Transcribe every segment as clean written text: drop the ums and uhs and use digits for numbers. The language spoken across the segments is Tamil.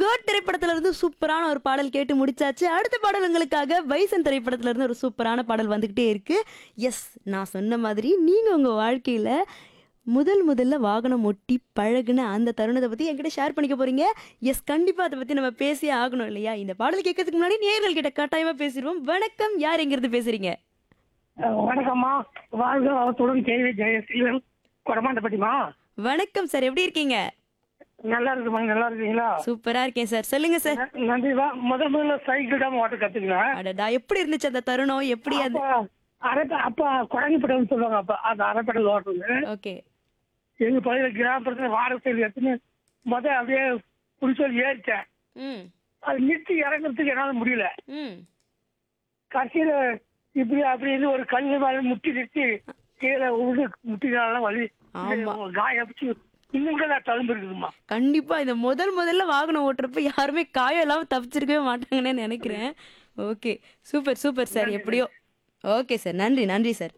கோட் திரைப்படத்துல இருந்து சூப்பரான ஒரு பாடல் கேட்டு முடிச்சாச்சு. அடுத்த பாடல் உங்களுக்காக பைசன் திரைப்படத்துல இருந்து ஒரு சூப்பரான பாடல் வந்துகிட்டே இருக்கு. எஸ், நான் சொன்ன மாதிரி நீங்க உங்க வாழ்க்கையில முதல்ல வாகனம் ஓட்டி பழகுன அந்த தருணத்தை பத்தி என்கிட்ட ஷேர் பண்ணிக்க போறீங்க. எஸ், கண்டிப்பா அதை பத்தி நம்ம பேசியே ஆகணும் இல்லையா? இந்த பாடல் கேட்கறதுக்கு முன்னாடி நேயர்கள் கிட்ட கட்டாயமா பேசிடுவோம். வணக்கம், யார் எங்கிருந்து பேசுறீங்க? வணக்கம்மா. வாழ்க வளத்துடன் கேள்வி ஜெயசீலன் கொடமாண்டப்பட்டிமா. வணக்கம் சார், எப்படி இருக்கீங்க? நல்லா இருக்குமா, நல்லா இருக்கீங்களா? சூப்பரா இருக்கேன் சார். சொல்லுங்க சார். நன்றிவா. முதல்ல சைக்கிள் தான் ஓட்ட கத்துக்கினேன். அடடா, எப்படி இருந்துச்சு அந்த தருணம்? எப்படி அது? அப்பா குழந்தைப்படம் சொல்லுவாங்க. அப்ப அந்த அரைப்படல் ஓட்டுறது ஓகே. எங்க பகுதியில் கிராமப்புறத்துல வாரத்தில் எடுத்துன்னு அப்படியே புடிச்சல் ஏறிட்டேன். ம். அது நிறுத்தி இறங்குறதுக்கு என்னால முடியல. ம். கடைசியில இப்படி அப்படின்னு ஒரு கல் மேல முட்டி நிறுத்தி கீழே உழுது முட்டினால வலி ஆமா. காயப்பிச்சு இன்னும் கூட தழும்பு இருக்குதுமா. கண்டிப்பா இந்த முதல்ல வாகனம் ஓட்டுறப்ப யாருமே காயம் இல்லாம தப்பிச்சிருக்கவே மாட்டாங்கன்னு நினைக்கிறேன். Okay, super super sir. எப்படியோ ஓகே சார். நன்றி நன்றி சார்.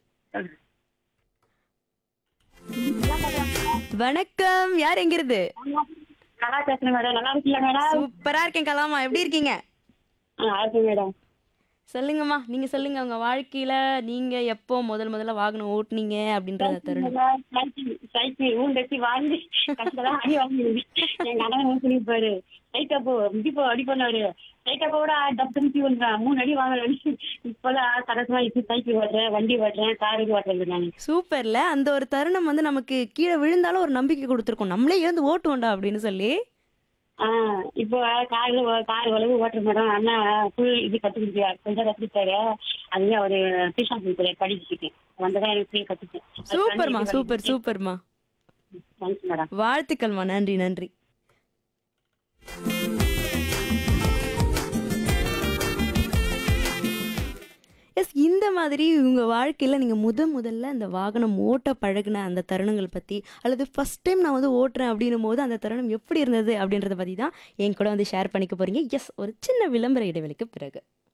வணக்கம், யார் எங்கிருந்து? நல்லா பேசுறேன் மேடம். நல்லா இருக்கீங்களா மேடம்? சூப்பரா இருக்கேன் கலாமா, எப்படி இருக்கீங்க? நல்லா இருக்கேன் மேடம். சொல்லுங்கம்மா, நீங்க சொல்லுங்க. உங்க வாழ்க்கையில நீங்க எப்போ முதல்ல வாகனம் ஓட்டுனீங்க அப்படின்றத தருணம். சைக்கிள் ஊண்டச்சி வாங்கி கஷ்டம் அடி வாங்கி எங்க அண்ணன் சொல்லிப்பாரு, சைட்டா போ இப்போ அடி பண்ணாரு. சைட்டா போட டப்பு வந்துடுறான். 3 அடி வாங்குறேன். இப்பெல்லாம் கடைசியா இப்ப சைக்கிள் ஓட்டுறேன், வண்டி ஓட்டுறேன், காருக்கு ஓட்டுறேன் நாங்க. சூப்பர்ல. அந்த ஒரு தருணம் வந்து நமக்கு கீழே விழுந்தாலும் ஒரு நம்பிக்கை கொடுத்துருக்கோம், நம்மளே எழுந்து ஓட்டுவோண்டா அப்படின்னு சொல்லி. இப்போ கார் வளவு ஓட்டுற மேடம். அண்ணா ஃபுல் இது கத்துக்கிட்டியா, கொஞ்சம் கத்துக்கிட்டாரு. அதுவே அவரு டியூஷன் கொடுத்தாரு, படிச்சுட்டு வந்ததான் எனக்கு கத்துட்டேன். சூப்பர்மா, சூப்பர் சூப்பர்மா. Thanks madam. வாழ்த்துக்கள்மா. நன்றி நன்றி. எஸ், இந்த மாதிரி உங்க வாழ்க்கையில நீங்க முதல்ல அந்த வாகனம் ஓட்ட பழகுன அந்த தருணங்கள் பத்தி, அல்லது ஃபர்ஸ்ட் டைம் நான் வந்து ஓட்டுறேன் அப்படின்னும் போது அந்த தருணம் எப்படி இருந்தது அப்படின்றத பத்தி தான் என் கூட வந்து ஷேர் பண்ணிக்க போறீங்க. எஸ், ஒரு சின்ன விளம்பர இடைவெளிக்கு பிறகு.